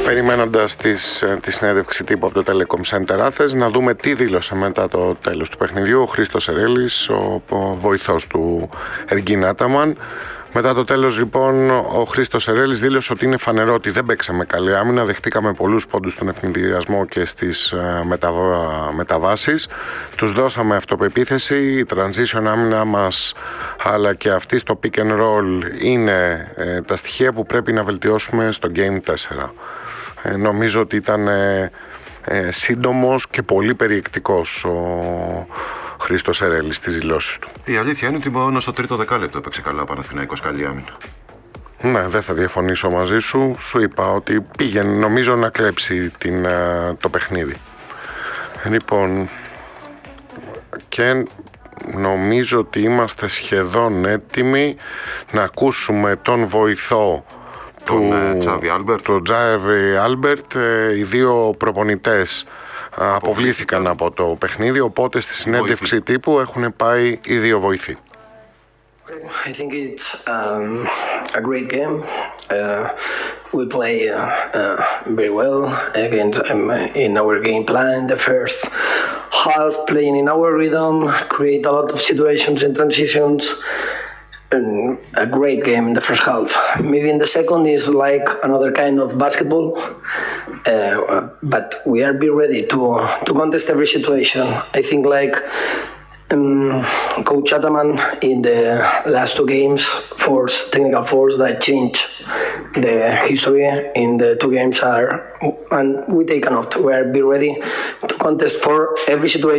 Περιμένοντας τη συνέντευξη τύπου από το Telecom Center Athens, να δούμε τι δήλωσε μετά το τέλος του παιχνιδιού ο Χρήστος Ερέλης, ο βοηθός του Εργίν Άταμαν. Μετά το τέλος λοιπόν ο Χρήστος Ερέλης δήλωσε ότι είναι φανερό ότι δεν παίξαμε καλή άμυνα, δεχτήκαμε πολλούς πόντους στον ευνηδιασμό και στις μεταβάσεις. Τους δώσαμε αυτοπεποίθηση, η transition άμυνα μας αλλά και αυτή στο pick and roll είναι τα στοιχεία που πρέπει να βελτιώσουμε στο Game 4. Νομίζω ότι ήταν σύντομος και πολύ περιεκτικός ο Χρήστος Ερέλης στις δηλώσεις του. Η αλήθεια είναι ότι μόνο στο τρίτο δεκάλεπτο έπαιξε καλά ο Παναθηναϊκός καλή άμυνα. Ναι, δεν θα διαφωνήσω μαζί σου. Σου είπα ότι πήγαινε νομίζω να κλέψει το παιχνίδι. Λοιπόν, και νομίζω ότι είμαστε σχεδόν έτοιμοι να ακούσουμε τον βοηθό του Τζάβι Άλμπερτ. Οι δύο προπονητές αποβλήθηκαν από το παιχνίδι, οπότε στη συνέντευξη τύπου έχουν πάει οι δύο βοηθοί. I think it's a great game. We play very well against in our game plan. The first half, playing in our rhythm, create a lot of situations and transitions. A great game in the first half. Maybe in the second is like another kind of basketball, but we are be ready to contest every situation. I think like Coach Ataman in the last two games technical force that changed the history in the two games and we take a note. We are be ready to contest for every situation.